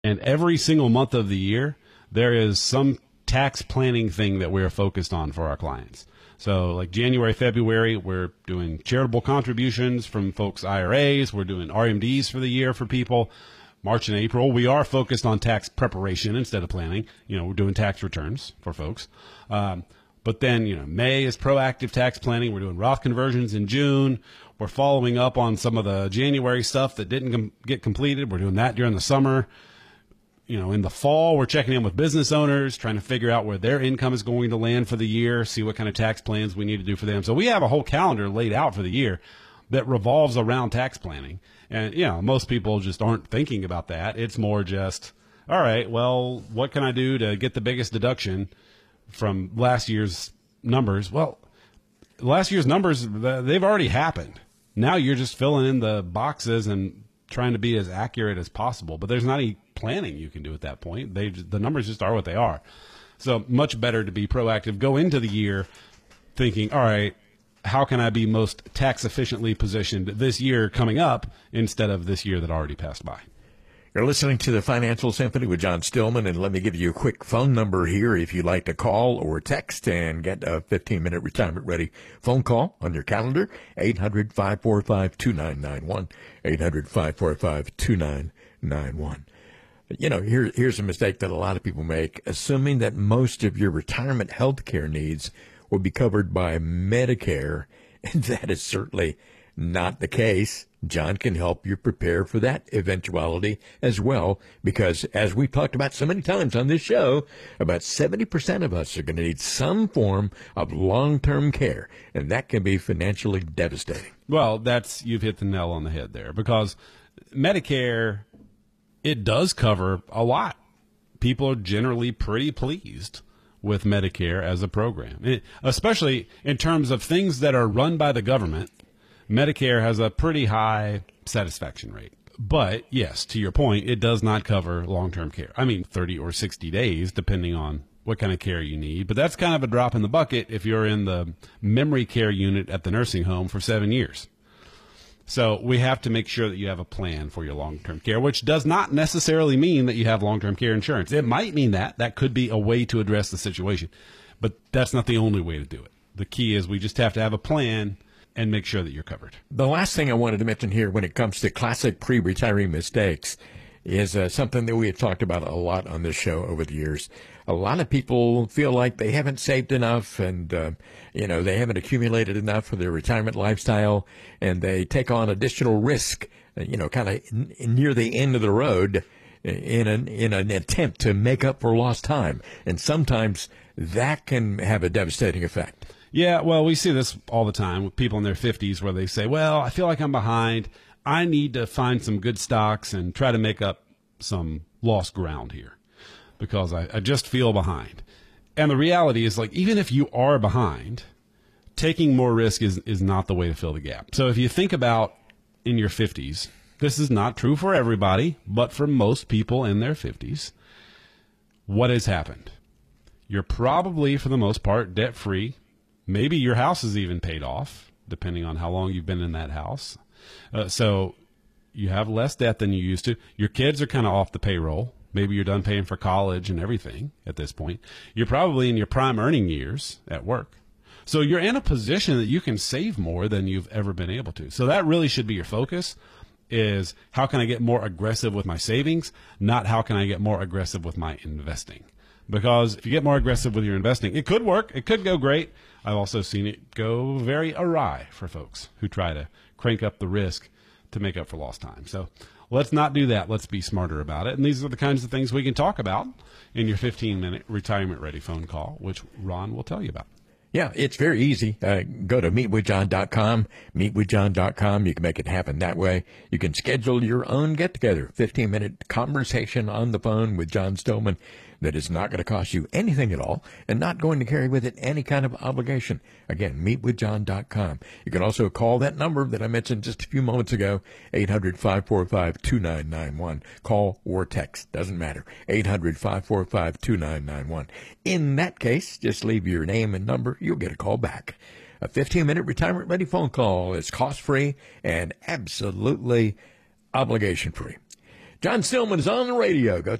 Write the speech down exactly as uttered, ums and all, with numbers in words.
And every single month of the year, there is some tax planning thing that we're focused on for our clients. So like January, February, we're doing charitable contributions from folks' I R As. We're doing R M Ds for the year for people. March and April, we are focused on tax preparation instead of planning. You know, we're doing tax returns for folks. Um, but then, you know, May is proactive tax planning. We're doing Roth conversions in June. We're following up on some of the January stuff that didn't com- get completed. We're doing that during the summer. You know, in the fall, we're checking in with business owners, trying to figure out where their income is going to land for the year, see what kind of tax plans we need to do for them. So we have a whole calendar laid out for the year that revolves around tax planning. And, you know, most people just aren't thinking about that. It's more just, all right, well, what can I do to get the biggest deduction from last year's numbers? Well, last year's numbers, they've already happened. Now you're just filling in the boxes and trying to be as accurate as possible. But there's not any planning you can do at that point. They the numbers just are what they are. So much better to be proactive. Go into the year thinking, all right, how can I be most tax efficiently positioned this year coming up instead of this year that already passed by? You're listening to the Financial Symphony with John Stillman, and let me give you a quick phone number here if you'd like to call or text and get a fifteen-minute retirement-ready phone call on your calendar, eight hundred, five four five, two nine nine one, eight hundred, five four five, two nine nine one. You know, here, here's a mistake that a lot of people make, assuming that most of your retirement health care needs will be covered by Medicare, and that is certainly not the case. John can help you prepare for that eventuality as well, because as we've talked about so many times on this show, about seventy percent of us are going to need some form of long-term care, and that can be financially devastating. Well, that's, you've hit the nail on the head there, because Medicare, it does cover a lot. People are generally pretty pleased with Medicare as a program, it, especially in terms of things that are run by the government. Medicare has a pretty high satisfaction rate. But, yes, to your point, it does not cover long-term care. I mean, thirty or sixty days, depending on what kind of care you need. But that's kind of a drop in the bucket if you're in the memory care unit at the nursing home for seven years. So we have to make sure that you have a plan for your long-term care, which does not necessarily mean that you have long-term care insurance. It might mean that. That could be a way to address the situation. But that's not the only way to do it. The key is we just have to have a plan and make sure that you're covered. The last thing I wanted to mention here when it comes to classic pre-retiree mistakes is uh, something that we have talked about a lot on this show over the years. A lot of people feel like they haven't saved enough and, uh, you know, they haven't accumulated enough for their retirement lifestyle, and they take on additional risk, uh, you know, kind of n- near the end of the road in an, in an attempt to make up for lost time. And sometimes that can have a devastating effect. Yeah, well, we see this all the time with people in their fifties where they say, well, I feel like I'm behind. I need to find some good stocks and try to make up some lost ground here because I, I just feel behind. And the reality is, like, even if you are behind, taking more risk is, is not the way to fill the gap. So if you think about in your fifties, this is not true for everybody, but for most people in their fifties, what has happened? You're probably, for the most part, debt-free. Maybe your house is even paid off, depending on how long you've been in that house. Uh, so you have less debt than you used to. Your kids are kind of off the payroll. Maybe you're done paying for college and everything at this point. You're probably in your prime earning years at work. So you're in a position that you can save more than you've ever been able to. So that really should be your focus, is how can I get more aggressive with my savings, not how can I get more aggressive with my investing. Because if you get more aggressive with your investing, it could work. It could go great. I've also seen it go very awry for folks who try to crank up the risk to make up for lost time. So let's not do that. Let's be smarter about it. And these are the kinds of things we can talk about in your fifteen-minute retirement-ready phone call, which Ron will tell you about. Yeah, it's very easy. Uh, go to meet with john dot com, meet with john dot com. You can make it happen that way. You can schedule your own get-together, fifteen-minute conversation on the phone with John Stillman that is not going to cost you anything at all and not going to carry with it any kind of obligation. Again, meet with john dot com. You can also call that number that I mentioned just a few moments ago, eight hundred, five four five, two nine nine one. Call or text, doesn't matter, eight hundred, five four five, two nine nine one. In that case, just leave your name and number. You'll get a call back. A fifteen-minute retirement-ready phone call is cost-free and absolutely obligation-free. John Stillman is on the radio. Go